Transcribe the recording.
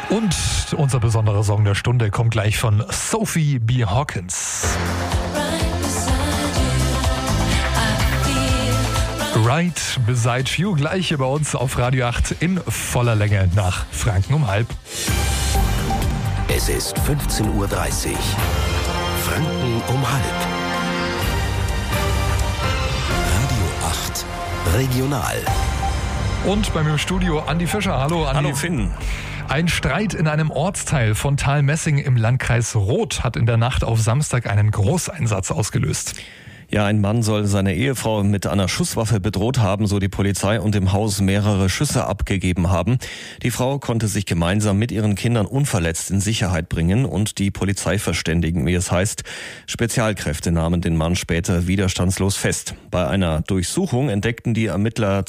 Und unser besonderer Song der Stunde kommt gleich von Sophie B. Hawkins. Right Beside You, gleich hier bei uns auf Radio 8 in voller Länge nach Franken um halb. Es ist 15.30 Uhr. Franken um halb. Radio 8 Regional. Und bei mir im Studio Andi Fischer. Hallo Andi. Hallo Finn. Ein Streit in einem Ortsteil von Thalmessing im Landkreis Roth hat in der Nacht auf Samstag einen Großeinsatz ausgelöst. Ja, ein Mann soll seine Ehefrau mit einer Schusswaffe bedroht haben, so die Polizei, und im Haus mehrere Schüsse abgegeben haben. Die Frau konnte sich gemeinsam mit ihren Kindern unverletzt in Sicherheit bringen und die Polizei verständigen, wie es heißt. Spezialkräfte nahmen den Mann später widerstandslos fest. Bei einer Durchsuchung entdeckten die Ermittler